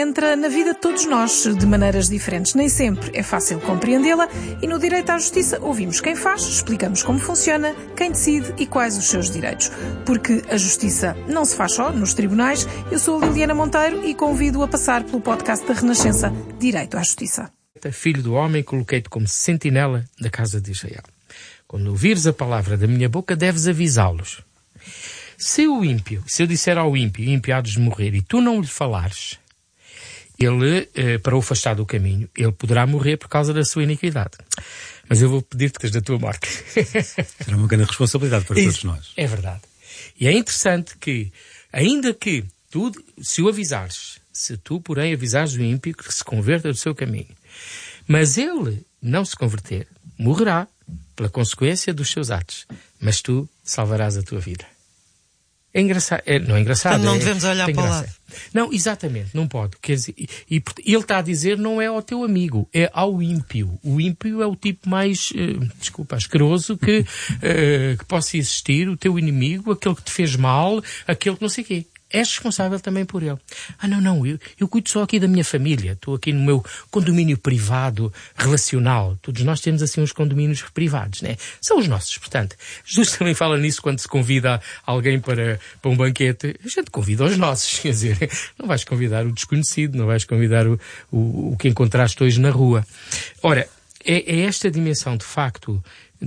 Entra na vida de todos nós, de maneiras diferentes. Nem sempre é fácil compreendê-la e no direito à justiça ouvimos quem faz, explicamos como funciona, quem decide e quais os seus direitos. Porque a justiça não se faz só nos tribunais. Eu sou a Liliana Monteiro e convido a passar pelo podcast da Renascença, Direito à Justiça. Filho do homem, coloquei-te como sentinela da casa de Israel. Quando ouvires a palavra da minha boca, deves avisá-los. Se eu disser ao ímpio há de morrer, e tu não lhe falares, ele, para o afastar do caminho, ele poderá morrer por causa da sua iniquidade. Mas eu vou pedir-te da tua morte. Será uma grande responsabilidade para todos nós. É verdade. E é interessante que, ainda que tu, se o avisares, se tu, porém, avisares o ímpio que se converta do seu caminho, mas ele não se converter, morrerá pela consequência dos seus atos, mas tu salvarás a tua vida. É engraçado, não é engraçado. Então não devemos olhar para o lado. Não, exatamente, não pode. Quer dizer, e ele está a dizer não é ao teu amigo, é ao ímpio. O ímpio é o tipo mais, asqueroso que possa existir, o teu inimigo, aquele que te fez mal, aquele que não sei o quê. És responsável também por ele. Eu cuido só aqui da minha família. Estou aqui no meu condomínio privado, relacional. Todos nós temos assim uns condomínios privados, né? São os nossos, portanto. Jesus também fala nisso quando se convida alguém para um banquete. A gente convida os nossos, quer dizer, não vais convidar o desconhecido, não vais convidar o que encontraste hoje na rua. Ora, é esta dimensão, de facto,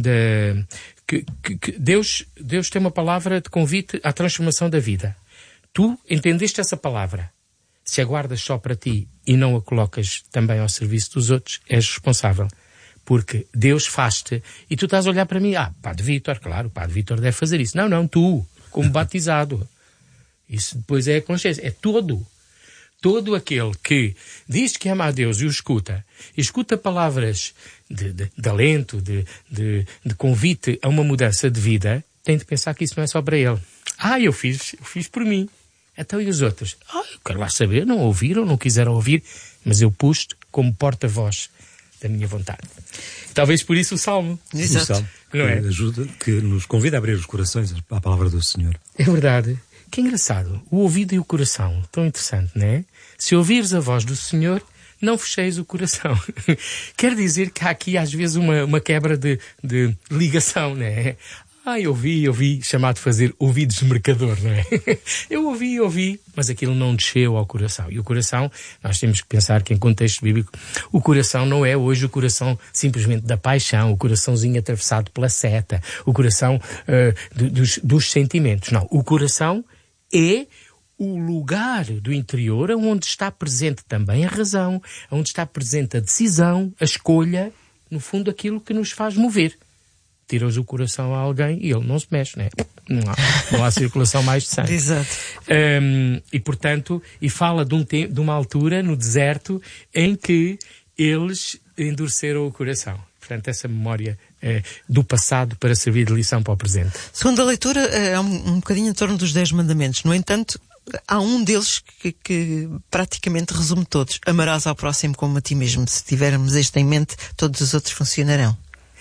que Deus tem uma palavra de convite à transformação da vida. Tu entendeste essa palavra. Se a guardas só para ti e não a colocas também ao serviço dos outros, és responsável. Porque Deus faz-te e tu estás a olhar para mim. Padre Vítor, claro, o Padre Vítor deve fazer isso. Não, tu, como batizado. Isso depois é a consciência. É todo aquele que diz que ama a Deus e o escuta palavras de alento, de convite a uma mudança de vida, tem de pensar que isso não é só para ele. Eu fiz por mim. Então e os outros? Eu quero lá saber, não ouviram, não quiseram ouvir, mas eu pus-te como porta-voz da minha vontade. Talvez por isso o Salmo. Exato. O Salmo, não é? Que nos convida a abrir os corações à palavra do Senhor. É verdade. Que engraçado. O ouvido e o coração. Tão interessante, não é? Se ouvires a voz do Senhor, não fecheis o coração. Quer dizer que há aqui às vezes uma quebra de ligação, não é? Eu ouvi, chamado de fazer ouvidos de mercador, não é? Eu ouvi, mas aquilo não desceu ao coração. E o coração, nós temos que pensar que em contexto bíblico, o coração não é hoje o coração simplesmente da paixão, o coraçãozinho atravessado pela seta, o coração dos sentimentos. Não, o coração é o lugar do interior onde está presente também a razão, onde está presente a decisão, a escolha, no fundo aquilo que nos faz mover. Tiras o coração a alguém e ele não se mexe, né? Não há circulação mais de sangue. Exato. E portanto, fala de uma altura no deserto em que eles endureceram o coração. Portanto, essa memória do passado para servir de lição para o presente. Segunda leitura é um bocadinho em torno dos 10 mandamentos. No entanto, há um deles que praticamente resume todos. Amarás ao próximo como a ti mesmo. Se tivermos isto em mente, todos os outros funcionarão.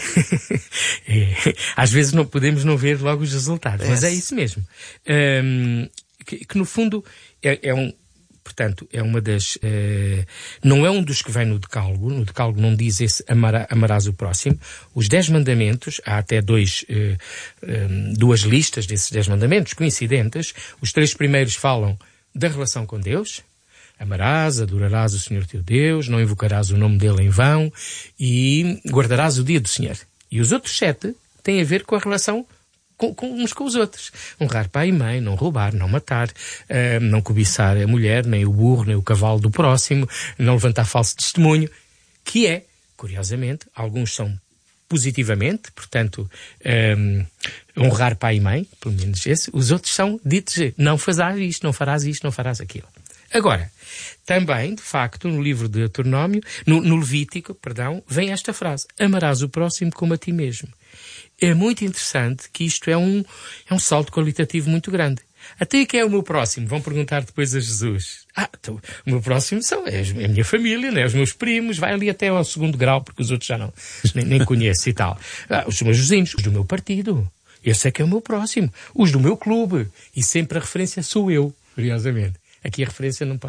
Às vezes não podemos não ver logo os resultados, mas é isso mesmo. Que no fundo portanto, é uma das... não é um dos que vem no Decálogo. No Decálogo não diz esse amarás o próximo. Os 10 mandamentos, há até duas listas desses 10 mandamentos coincidentes. Os 3 primeiros falam da relação com Deus. Amarás, adorarás o Senhor teu Deus, não invocarás o nome dele em vão e guardarás o dia do Senhor. E os outros 7 têm a ver com a relação uns com os outros. Honrar pai e mãe, não roubar, não matar, não cobiçar a mulher, nem o burro, nem o cavalo do próximo, não levantar falso testemunho, que é, curiosamente, alguns são positivamente, portanto, honrar pai e mãe, pelo menos esse, os outros são ditos, não farás isto, não farás aquilo. Agora, também, de facto, no livro de Deuteronômio, no Levítico, vem esta frase: amarás o próximo como a ti mesmo. É muito interessante que isto é um salto qualitativo muito grande. Até que é o meu próximo? Vão perguntar depois a Jesus. Então, o meu próximo é a minha família, né? Os meus primos, vai ali até ao 2º grau, porque os outros já não, nem conheço e tal. Os meus vizinhos, os do meu partido. Esse é que é o meu próximo. Os do meu clube. E sempre a referência sou eu, curiosamente. Aqui a referência não pode